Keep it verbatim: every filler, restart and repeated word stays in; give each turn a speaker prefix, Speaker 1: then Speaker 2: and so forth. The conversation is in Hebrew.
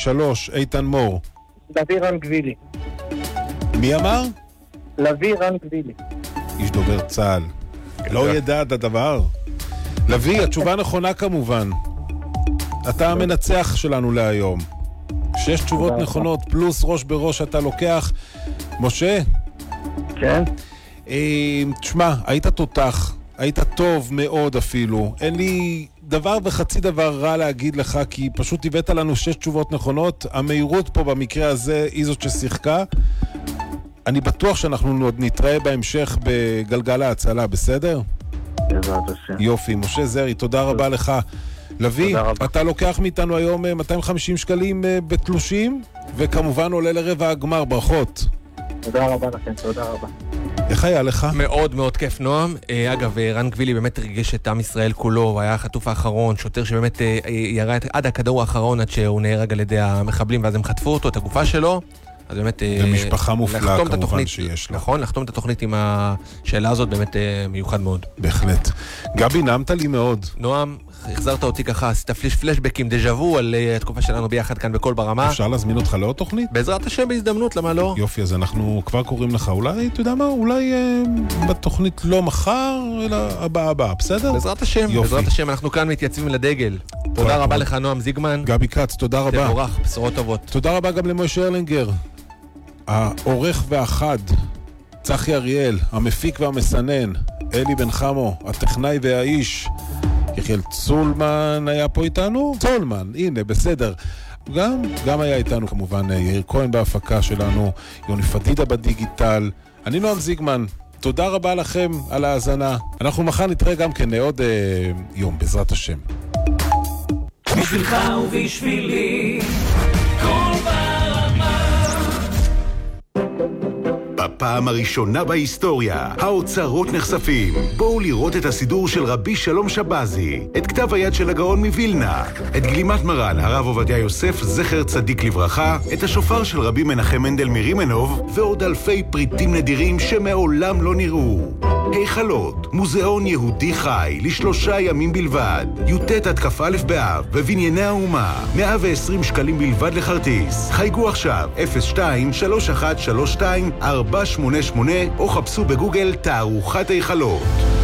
Speaker 1: שלוש, איתן מור.
Speaker 2: לוי רנגבילי.
Speaker 1: מי אמר?
Speaker 2: לוי רנגבילי.
Speaker 1: איש דובר צה"ל. לא ידע את הדבר. לוי, התשובה נכונה כמובן. אתה המנצח שלנו להיום. שש תשובות נכונות, פלוס ראש בראש אתה לוקח. משה?
Speaker 2: כן?
Speaker 1: תשמע, היית תותח. היית טוב מאוד אפילו. אין לי דבר וחצי דבר רע להגיד לך, כי פשוט הבאת לנו שש תשובות נכונות. המהירות פה במקרה הזה היא זאת ששיחקה. אני בטוח שאנחנו עוד נתראה בהמשך בגלגל ההצלה, בסדר?
Speaker 2: בעזרת השם.
Speaker 1: יופי, משה זרי, תודה רבה לך. לוי, אתה לוקח מאיתנו היום מאתיים וחמישים שקלים בתלושים, וכמובן עולה לרבע הגמר, ברכות.
Speaker 2: תודה רבה לכם, תודה רבה.
Speaker 1: איך היה לך?
Speaker 3: מאוד מאוד כיף, נועם. אגב, רנגבילי באמת ריגש את עם ישראל כולו, הוא היה החטוף האחרון, שוטר שבאמת ירה עד הכדור האחרון עד שהוא נהרג על ידי המחבלים, ואז הם חטפו אותו, את הגופה שלו. אז באמת...
Speaker 1: ומשפחה מופלאה כמובן שיש לו.
Speaker 3: נכון, לחתום את התוכנית עם השאלה הזאת באמת מיוחד מאוד.
Speaker 1: בהחלט. גבי, נעמת לי מאוד.
Speaker 3: נועם, החזרת אותי ככה, עשית פלשבקים דז'אבו על התקופה שלנו ביחד כאן בכל ברמה.
Speaker 1: אפשר להזמין אותך לעוד תוכנית?
Speaker 3: בעזרת השם בהזדמנות, למה לא?
Speaker 1: יופי, אז אנחנו כבר קוראים לך. אולי, אתה יודע מה, אולי אה, בתוכנית לא מחר, אלא הבאה הבאה, בסדר?
Speaker 3: בעזרת השם, יופי. בעזרת השם, אנחנו כאן מתייצבים לדגל. תודה רבה לך, נועם זיגמן.
Speaker 1: גבי קץ, תודה רבה.
Speaker 3: תבורך, בשורות טובות.
Speaker 1: תודה רבה גם למשה ארלינגר, העורך והחד, צחי אריאל, המפיק והמסנן, אלי בן חמו, הטכנאי והאיש, יחיאל צולמן היה פה איתנו? צולמן, הנה, בסדר. גם, גם היה איתנו כמובן יאיר כהן בהפקה שלנו, יוני פדידה בדיגיטל. אני נועם זיגמן, תודה רבה לכם על ההאזנה. אנחנו מחר נתראה גם כן עוד אה, יום, בעזרת השם.
Speaker 4: בשבילך ובשבילי כל ברמה.
Speaker 5: בפעם הראשונה בהיסטוריה, האוצרות נחשפים. בואו לראות את הסידור של רבי שלום שבזי, את כתב היד של הגאון מווילנה, את גלימת מרן הרב עובדיה יוסף זכר צדיק לברכה, את השופר של רבי מנחם מנדל מרימנוב, ועוד אלפי פריטים נדירים שמעולם לא נראו. היכלות, מוזיאון יהודי חי, לשלושה ימים בלבד, י"ט עד כ"א באב, בבנייני האומה, מאה ועשרים שקלים בלבד לכרטיס. חייגו עכשיו, אפס שתיים שלוש אחת שלוש שתיים ארבע שמונה שמונה, או חפשו בגוגל תערוכת היכלות.